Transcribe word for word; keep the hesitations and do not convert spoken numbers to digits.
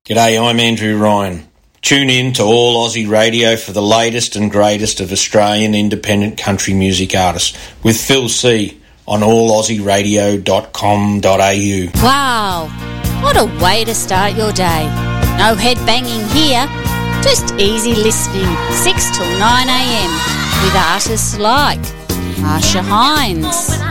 G'day, I'm Andrew Ryan. Tune in to All Aussie Radio for the latest and greatest of Australian independent country music artists with Phil C on all aussie radio dot com dot a u. Wow, what a way to start your day. No head banging here, just easy listening, six till nine a m with artists like Marsha Hines,